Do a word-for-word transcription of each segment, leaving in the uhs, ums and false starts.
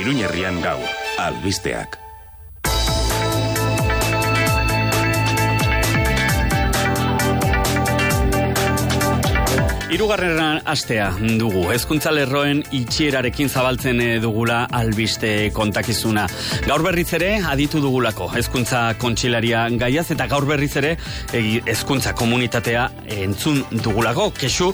Iruña herrian gaur, albisteak. Hirugarren astea dugu, hezkuntza lerroen itxierarekin zabaltzen dugula albiste kontakizuna. Gaur berriz ere aditu dugulako hezkuntza kontsilaria gaiaz, eta gaur berriz ere hezkuntza komunitatea entzun dugulako. Kexu,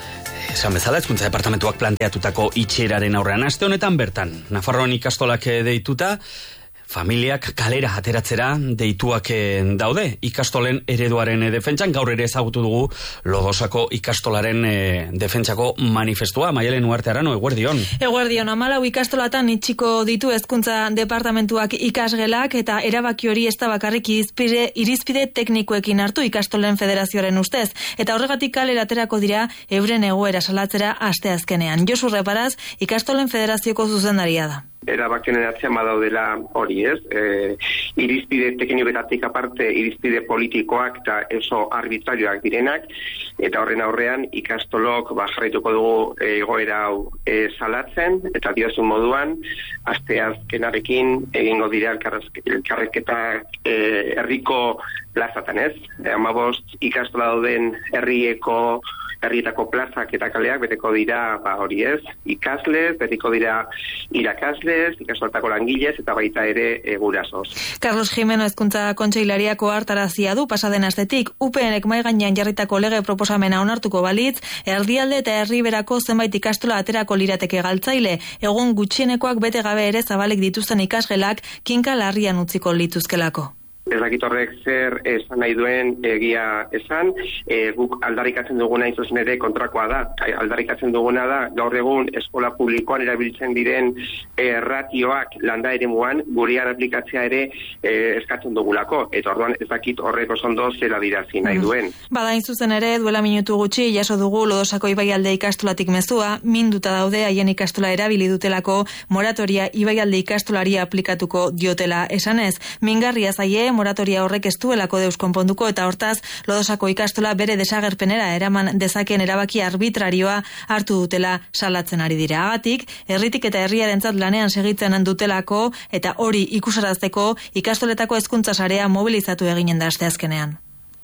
esan bezala, hezkuntza departamentuak planteatutako itxieraren aurrean. Aste honetan bertan, Nafarroan ikastolak deituta, familiak kalera ateratzera deituak daude ikastolen ereduaren defentsan. Gaur ere ezagutu dugu Lodosako ikastolaren defentsako manifestua. Maialen Uarte Arano, eguerdion. Eguerdion, hamalau ikastolatan itxiko ditu hezkuntza departamentuak ikasgelak, eta erabaki hori ez da bakarrik irizpide, irizpide teknikoekin hartu ikastolen federazioaren ustez. Eta horregatik kalera aterako dira euren egoera salatzera asteazkenean. Josu Reparaz, ikastolen federazioko zuzendaria da. Erabakionen atzean badaudela hori, ez? E, irizpide teknikoetatik aparte, irizpide politikoak eta oso arbitrarioak direnak, eta horren aurrean ikastolok ba, jarraituko dugu egoera hau e, salatzen, eta diozun moduan, asteazkenarekin egingo dira elkarrizketak e, herriko plazatan, ez? E, amabost ikastola dauden herrieko herrietako plazak eta kaleak beteko dira, ba hori ez, ikasles, beteko dira irakasles, ikastolatako langilez, eta baita ere e, gurasoz. Carlos Jimeno hezkuntza kontseilariako hartarazia du pasaden astetik, U PNek mahai gainean jarritako lege proposamena onartuko balitz, erdialde eta herriberako zenbait ikastola aterako lirateke galtzaile, egun gutxienekoak bete gabe ere zabalik dituzten ikasgelak kinka larrian utziko lituzkelako. Ez dakit horrek zer esan nahi duen egia esan, e, guk aldarrikatzen duguna izuzen ere kontrakoa da. Aldarrikatzen duguna da, gaur egun eskola publikoan erabiltzen diren e, ratioak landa eremuan gurean aplikatzea ere e, eskatzen dugulako. Eta orduan ez dakit horrek osondo zela dirazi nahi duen. Bada zuzen ere, duela minutu gutxi, jaso dugu Lodosako ibaialde ikastolatik mezua, minduta daude haien ikastola erabili dutelako, moratoria ibaialde ikastolaria aplikatuko diotela esanez. Mingarria zaie, moratoria horrek ez duelako deus konponduko, eta hortaz Lodosako ikastola bere desagerpenera eraman dezakeen erabaki arbitrarioa hartu dutela salatzen ari dira. Agatik, herritik eta herriarentzat lanean segitzen dutelako, eta hori ikusarazteko ikastoletako hezkuntza sarea mobilizatu eginen da asteazkenean.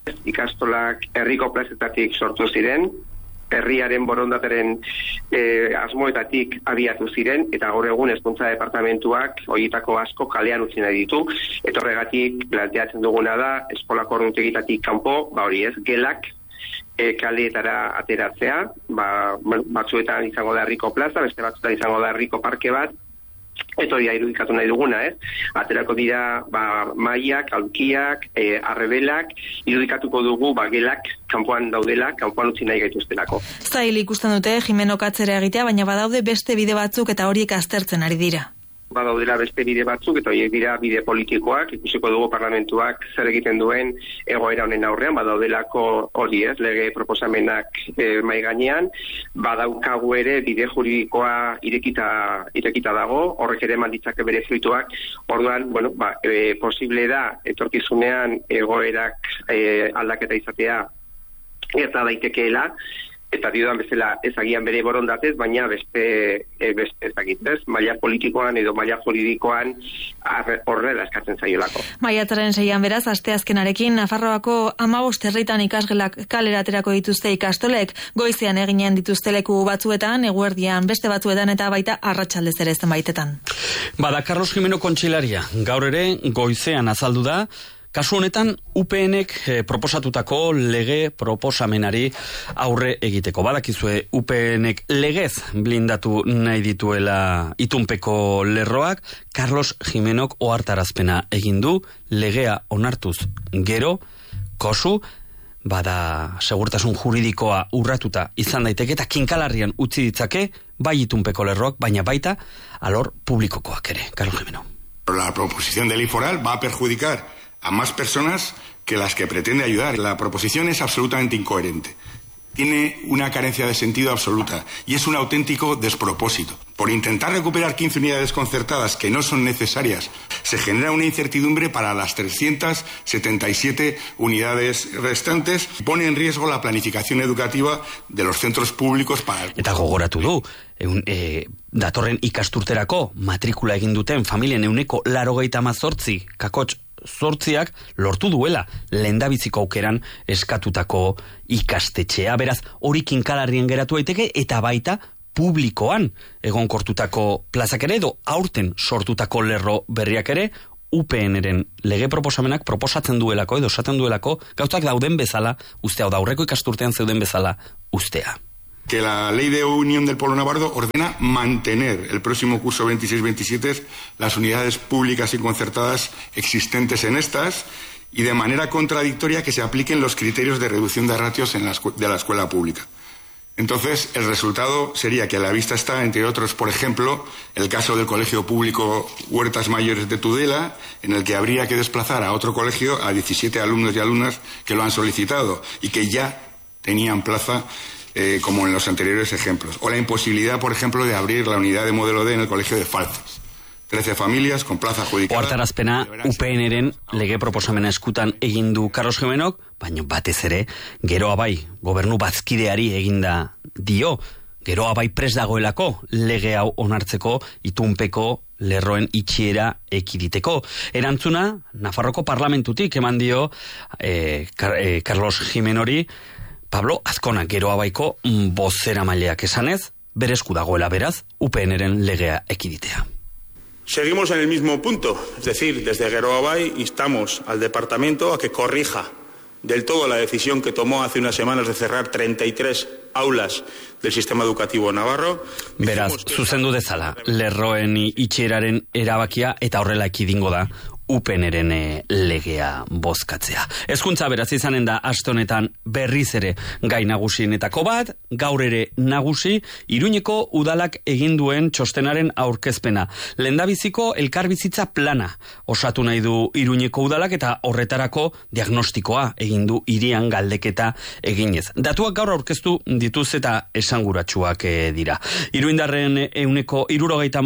Ikastolak herriko plazetatik sortu ziren, herriaren borondateren e, asmoetatik abiatu ziren, eta gaur egun hezkuntza departamentuak horietako asko kalean utzi nahi ditu, eta horregatik planteatzen duguna da eskolako ordutegitatik kanpo, ba hori ez, gelak e, kaleetara ateratzea, ba, batzuetan izango da herriko plaza, beste batzuetan izango da herriko parke bat, eta hori irudikatu nahi duguna, ez? Aterako dira ba, maiak, aulkiak, e, arrebelak, irudikatuko dugu ba, gelak kanpoan daudela, kanpoan utzi nahi gaituztelako. Zail ikusten dute Jimeno katzera egitea, baina badaude beste bide batzuk eta horiek aztertzen ari dira. Badaudela beste bide batzuk, eta horiek dira bide politikoak, ikusiko dugu parlamentuak zer egiten duen egoera honen aurrean, badaudelako hori ez, lege proposamenak e, mai gainean, badaukagu ere bide juridikoa irekita, irekita dago, horrek ere manditzake bere fruituak, orduan, bueno, ba, e, posible da, etorkizunean egoerak e, aldaketa izatea eta daitekeela, eta diodan bezala ezagian bere borondatez, baina beste, e, beste ezagitez, maila politikoan edo maila juridikoan horrela eskatzen zaiolako. Maiatzaren seian beraz, asteazkenarekin Nafarroako hamabost herritan ikasgelak kalera aterako dituzte ikastolek, goizean eginen dituzte leku batzuetan, eguerdian beste batzuetan eta baita arratsaldez ere zenbaitetan. Bada, Carlos Jimeno kontseilaria, gaur ere goizean azaldu da, kasu honetan, U P Nek eh, proposatutako lege proposamenari aurre egiteko. Badakizue, U P Nek legez blindatu nahi dituela itunpeko lerroak, Carlos Jimenok ohartarazpena egin du, legea onartuz gero, kosu, bada segurtasun juridikoa urratuta izan daiteke, eta kinkalarrian utzi ditzake, bai itunpeko lerroak, baina baita alor publikokoak ere. Carlos Jimeno. La proposición de ley foral va a perjudicar a más personas que las que pretende ayudar. La proposición es absolutamente incoherente. tiene una carencia de sentido absoluta y es un auténtico despropósito. Por intentar recuperar quince unidades concertadas que no son necesarias, se genera una incertidumbre para las trescientas setenta y siete unidades restantes y pone en riesgo la planificación educativa de los centros públicos para el... Eta gogoratu du, eun, e, datorren ikasturterako matrikula egin duten familien euneko larogeita mazortzi kakotx zortziak lortu duela lehendabiziko aukeran eskatutako ikastetxea. Beraz, hori kinkalarrien geratu daiteke eta baita publikoan egonkortutako plazak ere edo aurten sortutako lerro berriak ere U P N-ren lege proposamenak proposatzen duelako edo esaten duelako gauzak dauden bezala ustea, da aurreko ikasturtean zeuden bezala ustea. Que la Ley de Unión del Pueblo Navarro ordena mantener el próximo curso veintiséis veintisiete las unidades públicas y concertadas existentes en estas y de manera contradictoria que se apliquen los criterios de reducción de ratios en la de la escuela pública. Entonces, el resultado sería que a la vista está, entre otros, por ejemplo, el caso del Colegio Público Huertas Mayores de Tudela, en el que habría que desplazar a otro colegio a diecisiete alumnos y alumnas que lo han solicitado y que ya tenían plaza, eh, como en los anteriores ejemplos. O la imposibilidad, por ejemplo, de abrir la unidad de modelo D en el Colegio de Falces. trece familias con plaza adjudicada. Oartarazpena U P N-ren lege proposamena eskutan egin du Carlos Gimenok, baina batez ere, geroa bai, gobernu bazkideari eginda dio, geroa bai prest dagoelako lege hau onartzeko itunpeko lerroen itxiera ekiditeko. Erantzuna, Nafarroko parlamentutik eman dio eh, Car eh, Carlos Gimenori, Pablo Azkona geroa baiko bozera maileak esanez, berezku dagoela beraz, U P N-ren legea ekiditea. Seguimos en el mismo punto, es decir, desde Geroa Bai instamos al departamento a que corrija del todo la decisión que tomó hace unas semanas de cerrar treinta y tres aulas del sistema educativo navarro. Beraz, zuzendu dezala, lerroen itxieraren erabakia eta horrela ekidingo da U P N-ren legea bozkatzea. Hezkuntza beraz izanen da aste honetan berriz ere gai nagusienetako bat, gaur ere nagusi, Iruñeko udalak egin duen txostenaren aurkezpena. Lehendabiziko elkarbizitza plana osatu nahi du Iruñeko udalak eta horretarako diagnostikoa egin du hirian galdeketa eginez. Datuak gaur aurkeztu dituz eta esanguratsuak e, dira. Iruindarren euneko hirurogeita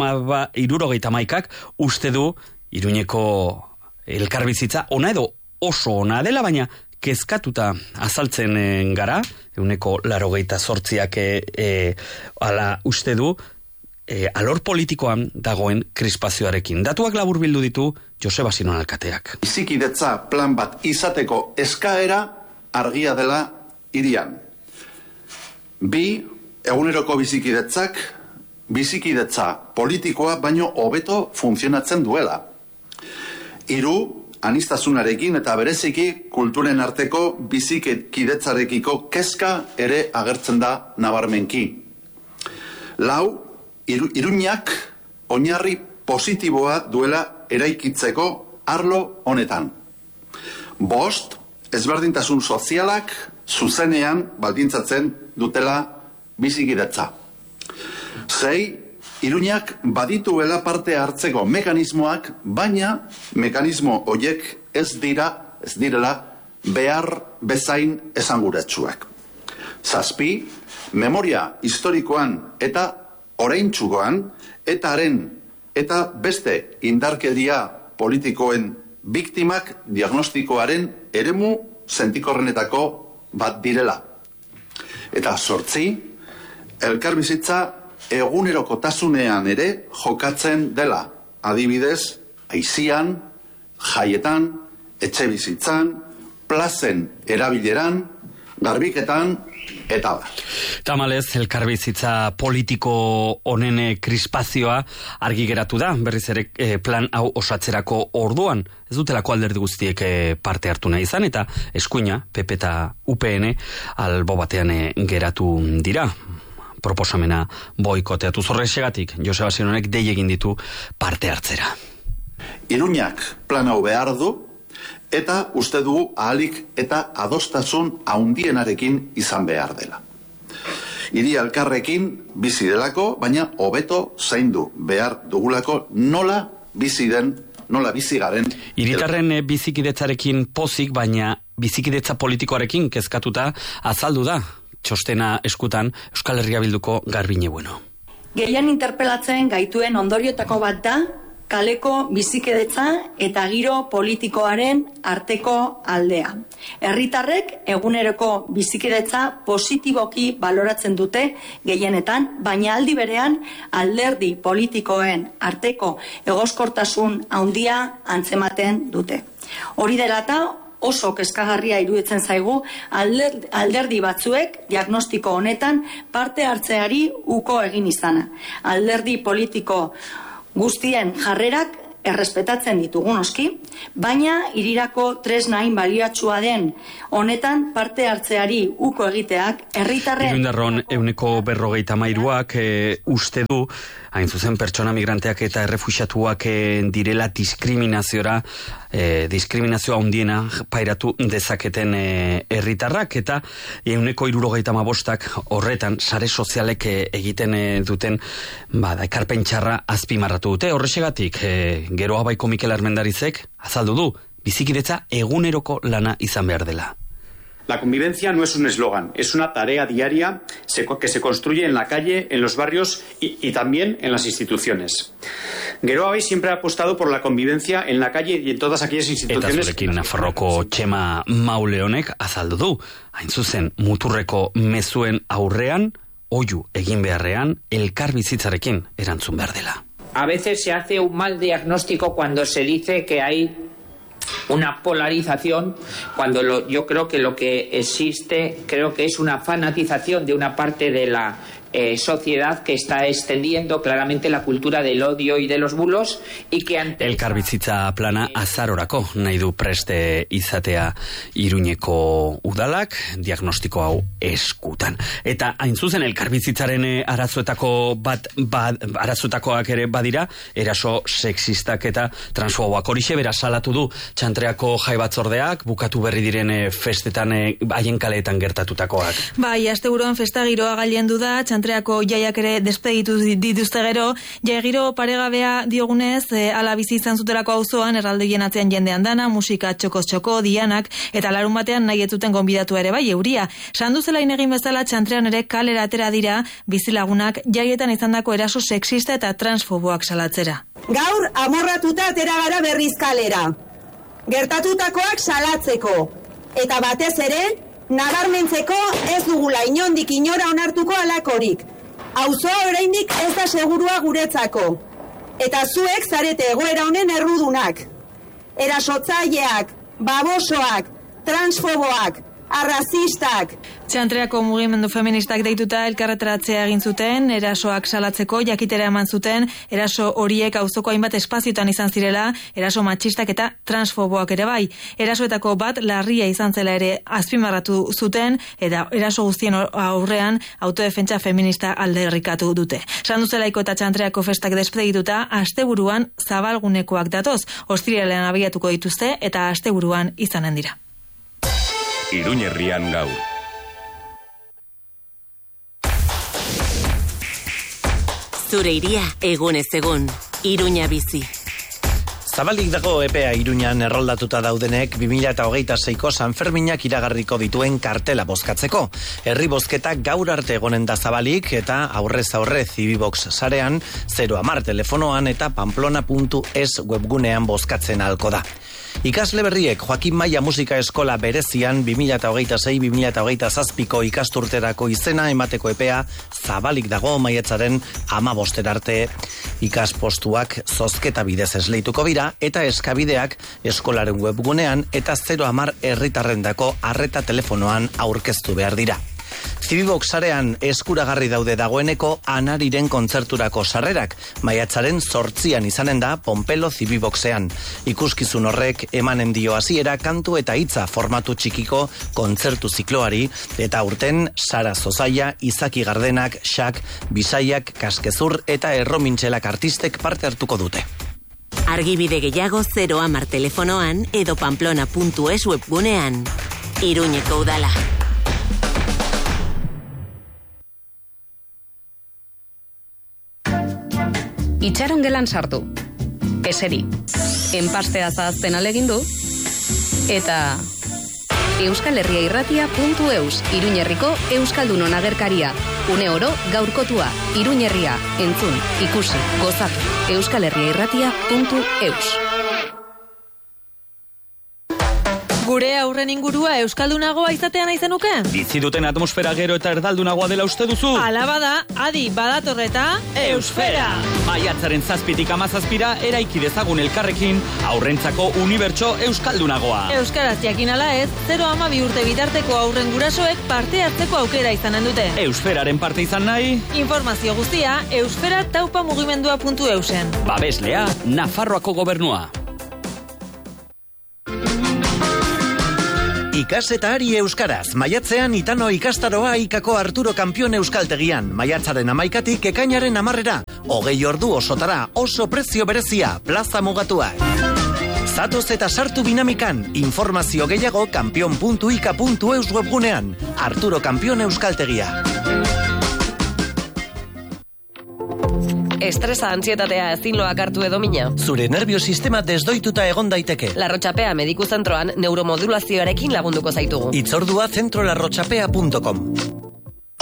hamaikak uste du Iruñeko elkarbizitza ona edo oso ona dela, baina kezkatuta azaltzen gara, euneko larogeita zortziak e, e, ala uste du, e, alor politikoan dagoen krispazioarekin. Datuak laburbildu ditu Joseba Sinon alkateak. Bizikidetza plan bat izateko eskaera argia dela hirian. Bi, eguneroko bizikidetzak, bizikidetza politikoa baino hobeto funtzionatzen duela. Hiru, aniztasunarekin eta bereziki kulturen arteko bizikidetzarekiko kezka ere agertzen da nabarmenki. Lau, iru, Iruñak oinarri positiboa duela eraikitzeko arlo honetan. Bost, ezberdintasun sozialak zuzenean baldintzatzen dutela bizikidetza. Sei, Iruñak badituela parte hartzeko mekanismoak, baina mekanismo horiek ez dira, ez direla behar bezain esanguratsuak. Zazpi, memoria historikoan eta oraintsukoan eta haren eta beste indarkeria politikoen biktimak diagnostikoaren eremu sentikorrenetako bat direla. Eta zortzi, elkarbizitza egunerokotasunean ere jokatzen dela, adibidez, aizian, jaietan, etxebizitzan, plazen erabileran, garbiketan, eta bar. Tamalez, elkarbizitza politiko honen krispazioa argi geratu da, berriz ere plan hau osatzerako orduan, ez dutelako alderdi guztiek parte hartu nahi izan, eta eskuina, P P eta U P N, albo batean geratu dira. Proposamena boikoteatu zorrexegatik, Joseba Sinonek dei egin ditu parte hartzera. Iruñak plan hau behar du, eta uste dugu ahalik eta adostasun handienarekin izan behar dela. Hiri elkarrekin bizi delako, baina hobeto zaindu behar dugulako nola bizi den, nola bizi garen. Hiritarren bizikidetzarekin pozik, baina bizikidetza politikoarekin kezkatuta azaldu da txostena eskutan, Euskal Herria Bilduko Garbine Bueno. Gehien interpelatzen gaituen ondorioetako bat da, kaleko bizikidetza eta giro politikoaren arteko aldea. Herritarrek eguneroko bizikidetza positiboki baloratzen dute gehienetan, baina aldi berean alderdi politikoen arteko egoskortasun handia antzematen dute. Hori dela eta oso kezkagarria iruditzen zaigu alderdi batzuek diagnostiko honetan parte hartzeari uko egin izana. Alderdi politiko guztien jarrerak errespetatzen ditugu noski, baina hirirako tresnain baliatsua den honetan parte hartzeari uko egiteak herritarren Irundarron euneko berrogeita mairuak e, uste du, hain zuzen pertsona migranteak eta errefuxiatuak e, direla diskriminaziora, e, diskriminazioa handiena pairatu dezaketen herritarrak, eta euneko hirurogeita hamabostak horretan sare sozialek e, egiten e, duten bada, ekarpen txarra azpimarratu dute. Horrexegatik, e, Geroa Baiko Mikel Armendarizek azaldu du, bizikidetza eguneroko lana izan behar dela. La convivencia no es un eslogan, es una tarea diaria que se construye en la calle, en los barrios y, y también en las instituciones. Geroa Bai siempre ha apostado por la convivencia en la calle y en todas aquellas instituciones. Eta zurekin Nafarroko Txema Mauleonek azaldu du, hain zuzen muturreko mezuen aurrean, oihu egin beharrean, elkar bizitzarekin erantzun behar dela. A veces se hace un mal diagnóstico cuando se dice que hay una polarización, cuando lo, yo creo que lo que existe, creo que es una fanatización de una parte de la eh, sociedad que está extendiendo claramente la cultura del odio y de los bulos, y que ante elkarbizitza plana azarorako nahi du preste izatea Iruñeko udalak, diagnostiko hau eskutan. Eta hain zuzen elkarbizitzaren arazoetako bat, bat arazoetakoak ere badira, eraso sexistak eta transfoboak. Horixe bera salatu du Txantreako jai batzordeak, bukatu berri diren festetan haien kaleetan gertatutakoak. Bai, asteburuan festa giroa gailendu da, Txantreako jaiak ere despeditu dituzte gero, jai giro paregabea diogunez, e, ala bizi izan zutelako auzoan erraldoien atzean jendean dana, musika txokoz txoko, dianak, eta larun batean nahi etzuten gonbidatu ere bai, euria. Sandu zelain egin bezala Txantrean ere kalera atera dira, bizilagunak jaietan izandako eraso sexista eta transfoboak salatzera. Gaur amorratuta atera gara berriz kalera. Gertatutakoak salatzeko. Eta batez ere, nabarmentzeko ez dugula inondik inora onartuko alakorik. Auzoa oraindik ez da segurua guretzako. Eta zuek zarete egoera honen errudunak. Erasotzaileak, babosoak, transfoboak, arrazistak. Txantreako mugimendu feministak deituta elkarretaratzea egin zuten, erasoak salatzeko jakitera eman zuten, eraso horiek auzoko hainbat espaziotan izan zirela, eraso matxistak eta transfoboak ere bai. Erasoetako bat larria izan zela ere azpimarratu zuten, eta eraso guztien aurrean autodefentsa feminista alderrikatu dute. Sanduzelaiko eta Txantreako festak despedituta, asteburuan zabalgunekoak datoz, ostiralean abiatuko dituzte eta asteburuan izanen dira. Iruñerrian gaur. Zure iria egunez egun, Iruña bizi. Zabalik dago epea Iruñan erroldatuta daudenek bi mila hogeita seiko San Ferminak iragarriko dituen kartela bozkatzeko. Herri bozketak gaur arte egonen da zabalik eta aurrez aurre Zibibox sarean, zero hamar telefonoan eta pamplona puntu es webgunean bozkatzen ahalko da. Ikasle berriek Joaquin Maia Musika Eskola berezian bi mila hogeita sei bi mila hogeita zazpiko ikasturterako izena emateko epea zabalik dago maiatzaren hamaboster arte. Ikaspostuak zozketa bidez esleituko bira eta eskabideak eskolaren webgunean eta zero hamar herritarrendako arreta telefonoan aurkeztu behar dira. Zibibox sarean eskuragarri daude dagoeneko Anariren kontzerturako sarrerak, maiatzaren zortzian izanen da Pompelo Zibiboxean. Ikuskizun horrek emanen dio hasiera kantu eta hitza formatu txikiko kontzertu zikloari, eta aurten Sara Zozaia, Izaki Gardenak, Xak, Bisaiak, Kaskezur eta Erromintxelak artistek parte hartuko dute. Argibide gehiago zero hamar telefonoan edo pamplona puntu es webgunean. Iruñeko udala. Itxaron gelan sartu, eseri, enpastea zahazten alegindu, eta euskal herria irratia puntu eus, Iruñerriko Euskaldunon agerkaria. Une oro gaurkotua, Iruñerria, entzun, ikusi, gozatu, euskal herria irratia puntu eus. Gure aurren ingurua euskaldunagoa izatean aizenuke? Bizi duten atmosfera gero eta erdaldunagoa dela uste duzu? Alabada, adi badatorreta, Eusfera! Maiatzaren zazpitik amazazpira eraiki dezagun elkarrekin aurrentzako unibertso euskaldunagoa. Euskaraz jakin ala ez, zero ama bi urte bitarteko aurren gurasoek parte hartzeko aukera izanen dute. Eusferaren parte izan nahi? Informazio guztia, eusfera taupa mugimendua puntu eusen. Babeslea, Nafarroako gobernua. Ikasetari euskaraz, maiatzean Itano ikastaroa ikako Arturo Kampion euskaltegian, maiatzaren amaikatik ekainaren amarrera, hogei ordu osotara, oso prezio berezia, plaza mugatuak. Zatoz eta sartu dinamikan, informazio gehiago kampion puntu ika puntu eus webgunean, Arturo Kampion euskaltegia. Estresa, antsietatea ezin loak hartu edo mina. Zure nerviosistema desdoituta egon daiteke. Larrotxapea mediku zentroan neuromodulazioarekin lagunduko zaitugu. Itzordua zentro larrotxapea puntu com.